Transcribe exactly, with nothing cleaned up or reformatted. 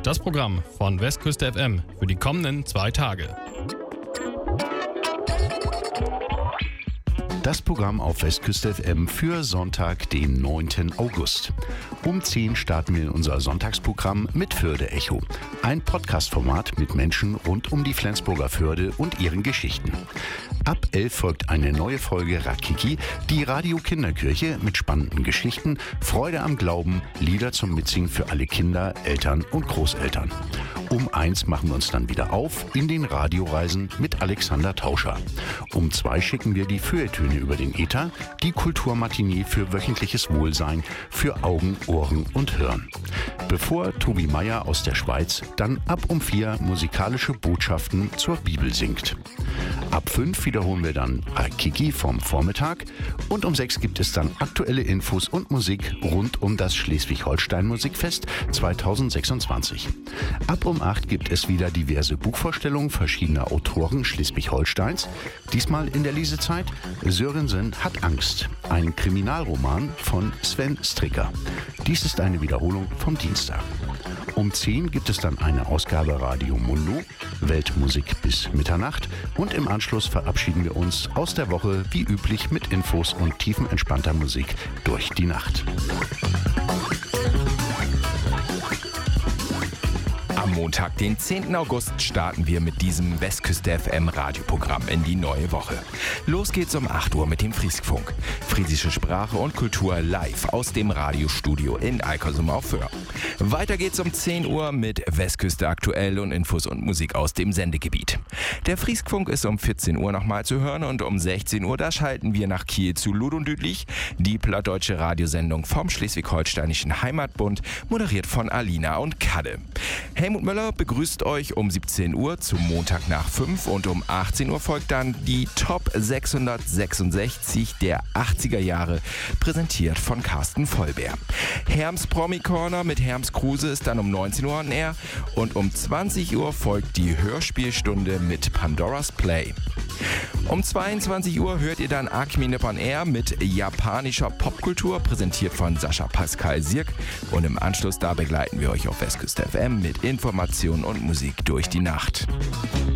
Das Programm von Westküste F M für die kommenden zwei Tage. Das Programm auf Westküste F M für Sonntag, den neunten August. Um zehn starten wir in unser Sonntagsprogramm mit Förde Echo. Ein Podcast-Format mit Menschen rund um die Flensburger Förde und ihren Geschichten. Ab elf folgt eine neue Folge Rakiki, die Radio-Kinderkirche mit spannenden Geschichten, Freude am Glauben, Lieder zum Mitsingen für alle Kinder, Eltern und Großeltern. Um eins machen wir uns dann wieder auf in den Radioreisen mit Alexander Tauscher. Um zwei schicken wir die Feuilletöne über den Äther, die Kulturmatinee für wöchentliches Wohlsein, für Augen, Ohren und Hirn. Bevor Tobi Meier aus der Schweiz dann ab um vier musikalische Botschaften zur Bibel singt. Ab fünf wiederholen wir dann Rakiki vom Vormittag und um sechs gibt es dann aktuelle Infos und Musik rund um das Schleswig-Holstein Musikfest zweitausendsechsundzwanzig. Ab um acht gibt es wieder diverse Buchvorstellungen verschiedener Autoren Schleswig-Holsteins. Diesmal in der Lesezeit Sörensen hat Angst, ein Kriminalroman von Sven Stricker. Dies ist eine Wiederholung vom Dienstag. Um zehn gibt es dann eine Ausgabe Radio Mundo, Weltmusik bis Mitternacht und im Anschluss verabschieden wir uns aus der Woche wie üblich mit Infos und tiefenentspannter Musik durch die Nacht. Am Montag, den zehnten August, starten wir mit diesem Westküste F M Radioprogramm in die neue Woche. Los geht's um acht Uhr mit dem Frieskfunk. Friesische Sprache und Kultur live aus dem Radiostudio in Eikersum auf Föhr. Weiter geht's um zehn Uhr mit Westküste aktuell und Infos und Musik aus dem Sendegebiet. Der Frieskfunk ist um vierzehn Uhr nochmal zu hören und um sechzehn Uhr, da schalten wir nach Kiel zu Ludum Düdlich, die plattdeutsche Radiosendung vom Schleswig-Holsteinischen Heimatbund, moderiert von Alina und Kadde. Helmut Möller begrüßt euch um siebzehn Uhr zum Montag nach fünf und um achtzehn Uhr folgt dann die Top sechshundertsechsundsechzig der achtziger Jahre, präsentiert von Carsten Vollbeer. Herms Promi Corner mit Herms Kruse ist dann um neunzehn Uhr on air und um zwanzig Uhr folgt die Hörspielstunde mit Pandora's Play. Um zweiundzwanzig Uhr hört ihr dann Akminep on Air mit japanischer Popkultur, präsentiert von Sascha Pascal Sirk. Und im Anschluss da begleiten wir euch auf Westküste F M mit Informationen und Musik durch die Nacht.